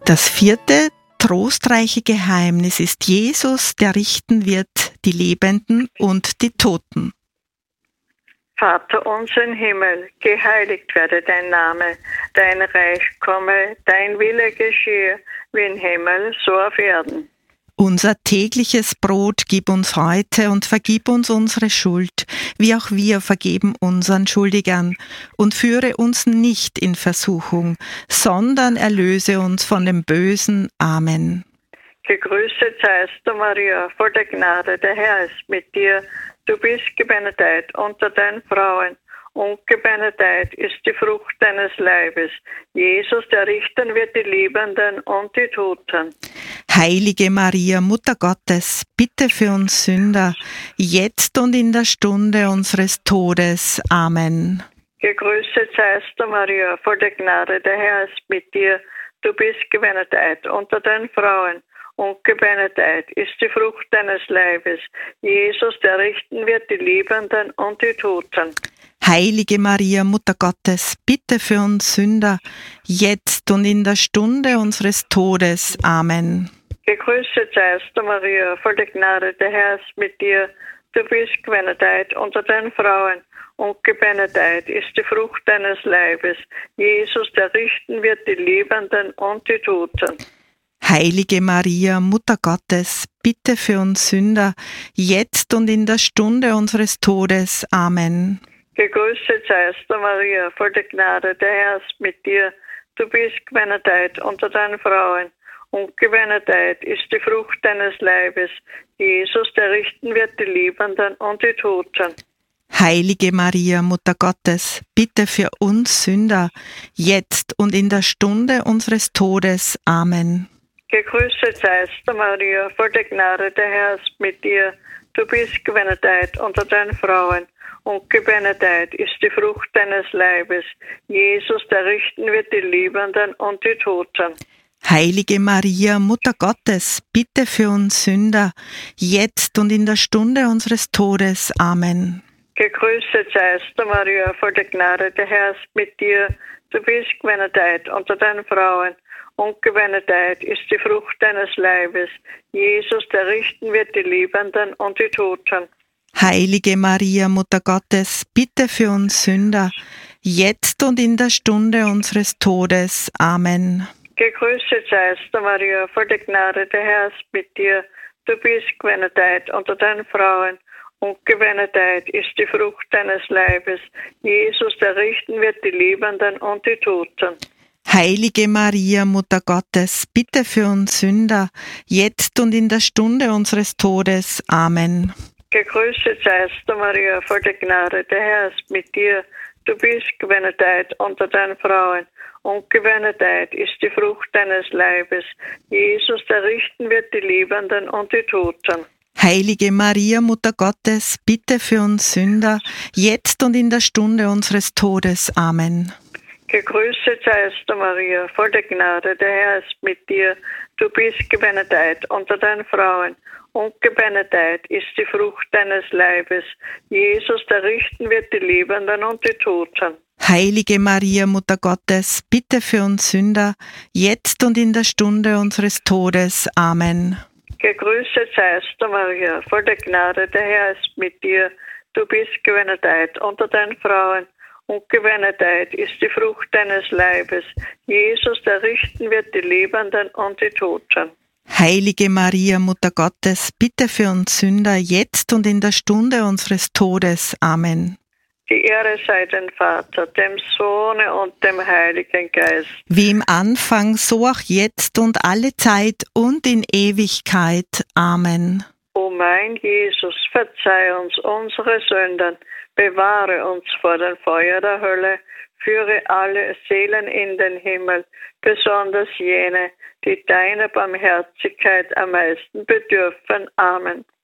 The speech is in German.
Das vierte trostreiche Geheimnis ist Jesus, der richten wird die Lebenden und die Toten. Vater unser im Himmel, geheiligt werde dein Name, dein Reich komme, dein Wille geschehe, wie im Himmel, so auf Erden. Unser tägliches Brot gib uns heute und vergib uns unsere Schuld, wie auch wir vergeben unseren Schuldigern. Und führe uns nicht in Versuchung, sondern erlöse uns von dem Bösen. Amen. Gegrüßet seist du, Maria, voll der Gnade, der Herr ist mit dir. Du bist gebenedeit unter den Frauen, und gebenedeit ist die Frucht deines Leibes. Jesus, der richten wird die Lebenden und die Toten. Heilige Maria, Mutter Gottes, bitte für uns Sünder, jetzt und in der Stunde unseres Todes. Amen. Gegrüßet seist du, Maria, voll der Gnade, der Herr ist mit dir. Du bist gebenedeit unter den Frauen, und gebenedeit ist die Frucht deines Leibes. Jesus, der richten wird die Lebenden und die Toten. Heilige Maria, Mutter Gottes, bitte für uns Sünder, jetzt und in der Stunde unseres Todes. Amen. Gegrüßet seist du, Maria, voll der Gnade, der Herr ist mit dir. Du bist gebenedeit unter den Frauen, und gebenedeit ist die Frucht deines Leibes. Jesus, der richten wird die Lebenden und die Toten. Heilige Maria, Mutter Gottes, bitte für uns Sünder, jetzt und in der Stunde unseres Todes. Amen. Gegrüßet seist du, Maria, voll der Gnade, der Herr ist mit dir. Du bist gebenedeit unter den Frauen, und gebenedeit ist die Frucht deines Leibes. Jesus, der richten wird die Lebenden und die Toten. Heilige Maria, Mutter Gottes, bitte für uns Sünder, jetzt und in der Stunde unseres Todes. Amen. Gegrüßet seist du, Maria, voll der Gnade, der Herr ist mit dir. Du bist gebenedeit unter den Frauen, und gebenedeit ist die Frucht deines Leibes. Jesus, der richten wird die Lebenden und die Toten. Heilige Maria, Mutter Gottes, bitte für uns Sünder, jetzt und in der Stunde unseres Todes. Amen. Gegrüßet seist du, Maria, voll der Gnade, der Herr ist mit dir. Du bist gebenedeit unter den Frauen, und gebenedeit ist die Frucht deines Leibes. Jesus, der richten wird die Lebenden und die Toten. Heilige Maria, Mutter Gottes, bitte für uns Sünder, jetzt und in der Stunde unseres Todes. Amen. Gegrüßet seist du, Maria, voll der Gnade, der Herr ist mit dir. Du bist gebenedeit unter den Frauen, und gebenedeit ist die Frucht deines Leibes. Jesus, der richten wird die Lebenden und die Toten. Heilige Maria, Mutter Gottes, bitte für uns Sünder, jetzt und in der Stunde unseres Todes. Amen. Gegrüßet seist du, Maria, voll der Gnade, der Herr ist mit dir. Du bist gebenedeit unter den Frauen, und gebenedeit ist die Frucht deines Leibes. Jesus, der richten wird die Lebenden und die Toten. Heilige Maria, Mutter Gottes, bitte für uns Sünder, jetzt und in der Stunde unseres Todes. Amen. Gegrüßet seist du, Maria, voll der Gnade, der Herr ist mit dir. Du bist gebenedeit unter den Frauen, und gebenedeit ist die Frucht deines Leibes. Jesus, der richten wird die Lebenden und die Toten. Heilige Maria, Mutter Gottes, bitte für uns Sünder, jetzt und in der Stunde unseres Todes. Amen. Gegrüßet seist du, Maria, voll der Gnade, der Herr ist mit dir. Du bist gebenedeit unter den Frauen, und gebenedeit ist die Frucht deines Leibes. Jesus, der richten wird die Lebenden und die Toten. Heilige Maria, Mutter Gottes, bitte für uns Sünder, jetzt und in der Stunde unseres Todes. Amen. Die Ehre sei dem Vater, dem Sohne und dem Heiligen Geist. Wie im Anfang, so auch jetzt und alle Zeit und in Ewigkeit. Amen. O mein Jesus, verzeih uns unsere Sünden, bewahre uns vor dem Feuer der Hölle, führe alle Seelen in den Himmel, besonders jene, die deiner Barmherzigkeit am meisten bedürfen. Amen.